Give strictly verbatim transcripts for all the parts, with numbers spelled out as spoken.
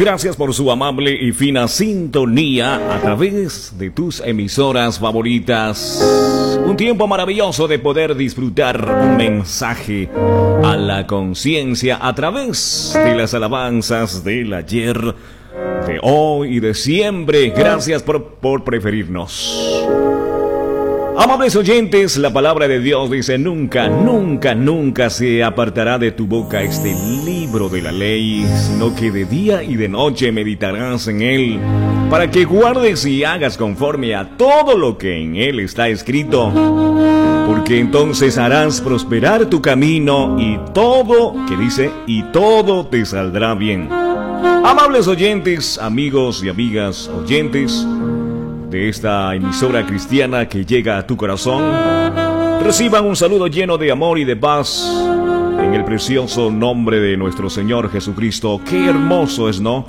Gracias por su amable y fina sintonía a través de tus emisoras favoritas. Un tiempo maravilloso de poder disfrutar un mensaje a la conciencia a través de las alabanzas del ayer, de hoy y de siempre. Gracias por, por preferirnos. Amables oyentes, la palabra de Dios dice: nunca, nunca, nunca se apartará de tu boca este libro de la ley, sino que de día y de noche meditarás en él, para que guardes y hagas conforme a todo lo que en él está escrito, porque entonces harás prosperar tu camino y todo, que dice, y todo te saldrá bien. Amables oyentes, amigos y amigas oyentes de esta emisora cristiana que llega a tu corazón, reciban un saludo lleno de amor y de paz en el precioso nombre de nuestro Señor Jesucristo. Qué hermoso es, ¿no?,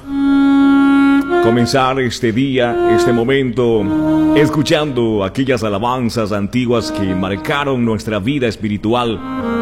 comenzar este día, este momento, escuchando aquellas alabanzas antiguas que marcaron nuestra vida espiritual.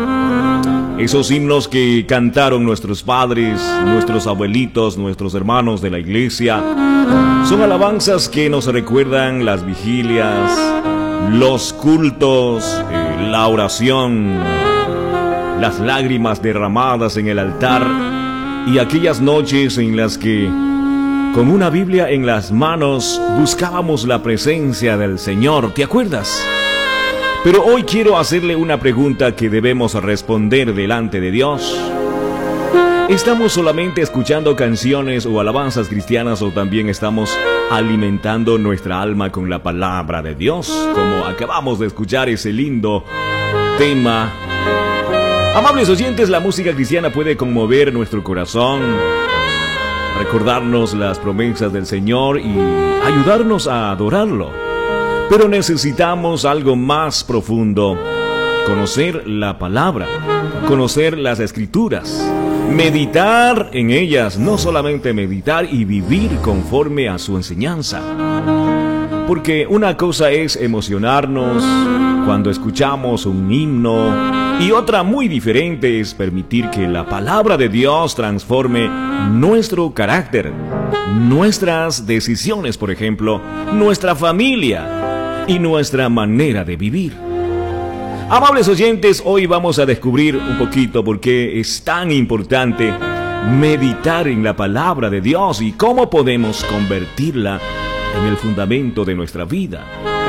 Esos himnos que cantaron nuestros padres, nuestros abuelitos, nuestros hermanos de la iglesia, son alabanzas que nos recuerdan las vigilias, los cultos, eh, la oración, las lágrimas derramadas en el altar y aquellas noches en las que, con una Biblia en las manos, buscábamos la presencia del Señor. ¿Te acuerdas? Pero hoy quiero hacerle una pregunta que debemos responder delante de Dios. ¿Estamos solamente escuchando canciones o alabanzas cristianas, o también estamos alimentando nuestra alma con la palabra de Dios, como acabamos de escuchar ese lindo tema? Amables oyentes, la música cristiana puede conmover nuestro corazón, recordarnos las promesas del Señor y ayudarnos a adorarlo. Pero necesitamos algo más profundo: conocer la palabra, conocer las escrituras, meditar en ellas, no solamente meditar y vivir conforme a su enseñanza. Porque una cosa es emocionarnos cuando escuchamos un himno, y otra muy diferente es permitir que la palabra de Dios transforme nuestro carácter, nuestras decisiones, por ejemplo, nuestra familia y nuestra manera de vivir. Amables oyentes, hoy vamos a descubrir un poquito por qué es tan importante meditar en la palabra de Dios y cómo podemos convertirla en el fundamento de nuestra vida.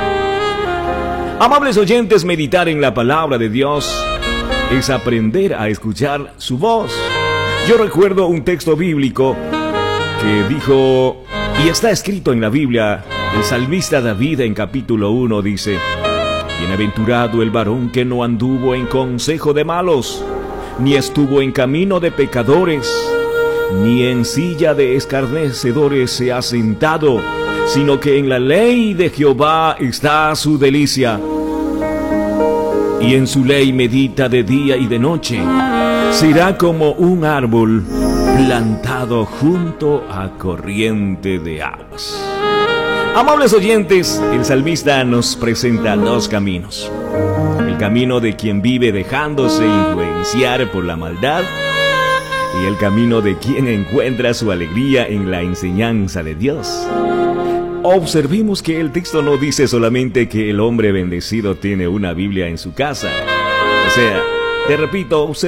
Amables oyentes, meditar en la palabra de Dios es aprender a escuchar su voz. Yo recuerdo un texto bíblico que dijo, y está escrito en la Biblia, el salmista David en capítulo uno dice: bienaventurado el varón que no anduvo en consejo de malos, ni estuvo en camino de pecadores, ni en silla de escarnecedores se ha sentado, sino que en la ley de Jehová está su delicia, y en su ley medita de día y de noche. Será como un árbol plantado junto a corriente de aguas. Amables oyentes, el salmista nos presenta dos caminos: el camino de quien vive dejándose influenciar por la maldad, y el camino de quien encuentra su alegría en la enseñanza de Dios. Observemos que el texto no dice solamente que el hombre bendecido tiene una Biblia en su casa. O sea, te repito,